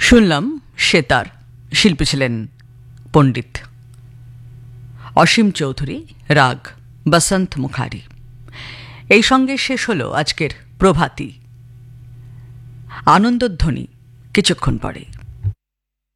শুনলাম সেতার, শিল্পী ছিলেন পণ্ডিত অসীম চৌধুরী, রাগ বসন্ত মুখারি। এই সঙ্গে শেষ হলো আজকের প্রভাতী। আনন্দধ্বনি কিছুক্ষণ পরে।